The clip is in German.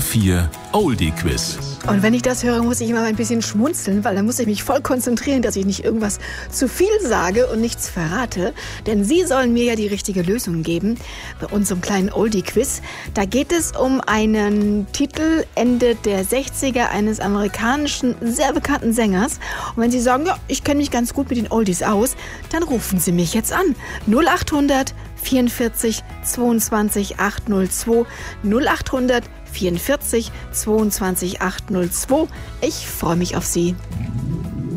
HR4 Oldie Quiz. Und wenn ich das höre, muss ich immer ein bisschen schmunzeln, weil dann muss ich mich voll konzentrieren, dass ich nicht irgendwas zu viel sage und nichts verrate. Denn Sie sollen mir ja die richtige Lösung geben bei unserem kleinen Oldie-Quiz. Da geht es um einen Titel Ende der 60er eines amerikanischen, sehr bekannten Sängers. Und wenn Sie sagen, ja, ich kenne mich ganz gut mit den Oldies aus, dann rufen Sie mich jetzt an. 0800 44 22 802 0800 44 22 802. Ich freue mich auf Sie.